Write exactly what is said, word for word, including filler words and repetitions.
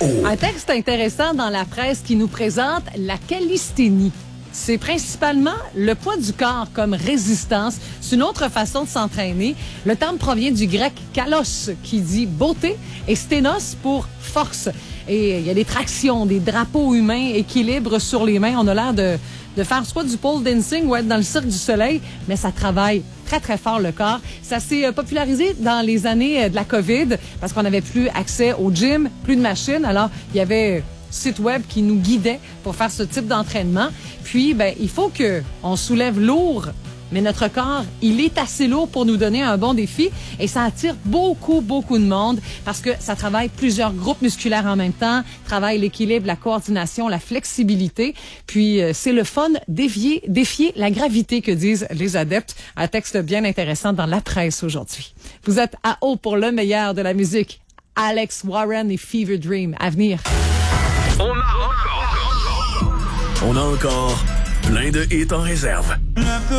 Oh. Un texte intéressant dans la presse qui nous présente la calisthénie. C'est principalement le poids du corps comme résistance. C'est une autre façon de s'entraîner. Le terme provient du grec kalos, qui dit beauté, et sténos pour force. Et il y a des tractions, des drapeaux humains, équilibre sur les mains. On a l'air de, de faire soit du pole dancing ou être dans le cirque du soleil, mais ça travaille très, très fort le corps. Ça s'est popularisé dans les années de la COVID parce qu'on n'avait plus accès au gym, plus de machines. Alors, il y avait site web qui nous guidait pour faire ce type d'entraînement. Puis, ben, il faut que on soulève lourd, mais notre corps, il est assez lourd pour nous donner un bon défi et ça attire beaucoup, beaucoup de monde parce que ça travaille plusieurs groupes musculaires en même temps, travaille l'équilibre, la coordination, la flexibilité. Puis, euh, c'est le fun défier, défier la gravité que disent les adeptes. Un texte bien intéressant dans la presse aujourd'hui. Vous êtes à haut pour le meilleur de la musique. Alex Warren et Fever Dream à venir. On a encore, on a encore plein de hits en réserve.